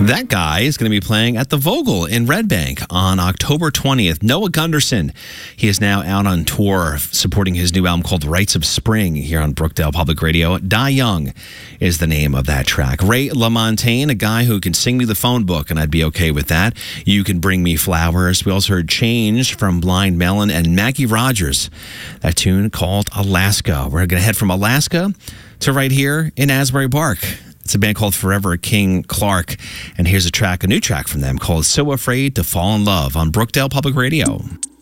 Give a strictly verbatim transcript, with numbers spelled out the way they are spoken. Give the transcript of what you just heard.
That guy is going to be playing at the Vogel in Red Bank on October twentieth. Noah Gunderson. He is now out on tour supporting his new album called Rites of Spring here on Brookdale Public Radio. Die Young is the name of that track. Ray LaMontagne, a guy who can sing me the phone book, and I'd be okay with that. You Can Bring Me Flowers. We also heard Change from Blind Melon and Maggie Rogers, that tune called Alaska. We're going to head from Alaska to right here in Asbury Park. It's a band called Forever King Clark, and here's a track, a new track from them called So Afraid to Fall in Love on Brookdale Public Radio.